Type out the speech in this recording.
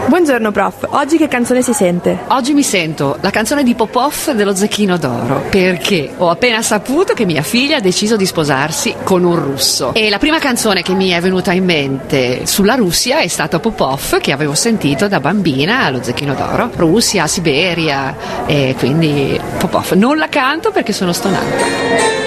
Buongiorno prof, oggi che canzone si sente? Oggi mi sento la canzone di Popov dello Zecchino d'Oro, perché ho appena saputo che mia figlia ha deciso di sposarsi con un russo. E la prima canzone che mi è venuta in mente sulla Russia è stata Popov, che avevo sentito da bambina allo Zecchino d'Oro. Russia, Siberia, e quindi Popov. Non la canto perché sono stonata.